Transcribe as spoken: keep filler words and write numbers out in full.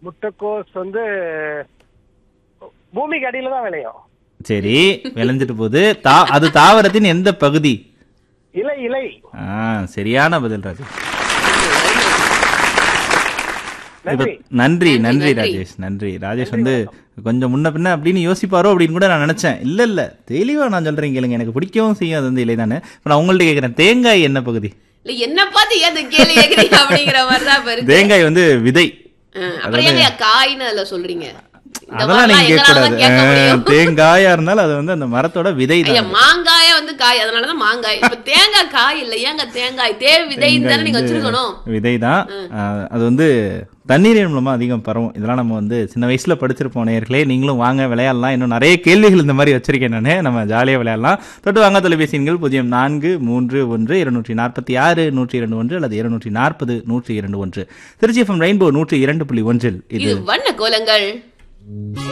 முட்டைக்கோஸ் வந்து பூமிக்கு அடியில தான் விளையும். சரி, விளைஞ்சிட்டு போகுது. தா அது தாவரத்தின் எந்த பகுதி? இலை இலை. ஆ, சரியான பதில் ராஜேஷ். இப்ப நன்றி நன்றி ராஜேஷ், நன்றி. ராஜேஷ் வந்து கொஞ்சம் முன்ன பின்ன அப்படின்னு யோசிப்பாரோ அப்படின்னு கூட நான் நினைச்சேன். இல்ல இல்ல, தெளிவா நான் சொல்றேன் கேளுங்க. எனக்கு பிடிக்கவும் செய்யும் அது வந்து இலை தானே. இப்ப நான் உங்கள்ட்ட கேட்கிறேன், தேங்காய் என்ன பகுதி? என்ன பார்த்து ஏன் கேள்வி கேக்குறீங்க அப்படிங்கிற மாதிரி தான் இருக்கு. தேங்காய் வந்து விதை. அப்புறம் ஏங்க காய்னு அதுல சொல்றீங்க? அதெல்லாம் நீங்க கேட்க கூடாது. தேங்காயா இருந்தாலும் அது வந்து அந்த மரத்தோட விதை தான். மாங்காய வந்து காய், அதனாலதான் மாங்காய். இப்ப தேங்காய் காய் இல்ல, ஏங்க தேங்காய் தேவை விதை தானே நீங்க வச்சிருக்கணும். விதை தான். அது வந்து தண்ணீரின் மூலமா அதிகம் பரவும். இதெல்லாம் நம்ம வந்து சின்ன வயசுல படிச்சிருப்போம். நேயர்களே, நீங்களும் வாங்க விளையாடலாம். இன்னும் நிறைய கேள்விகள் இந்த மாதிரி வச்சிருக்கேன் நானு. நம்ம ஜாலியா விளையாடலாம். தொட்டு வாங்க தொலைபேசி எண்கள் பூஜ்ஜியம் நான்கு மூன்று ஒன்று இருநூற்றி நாற்பத்தி ஆறு நூற்றி இரண்டு ஒன்று அல்லது இருநூற்றி நாற்பது நூற்றி இரண்டு ஒன்று. திருச்சி எஃப்எம் ரெயின்போ நூற்றி இரண்டு புள்ளி ஒன்றில் இது வண்ண கோலங்கள்.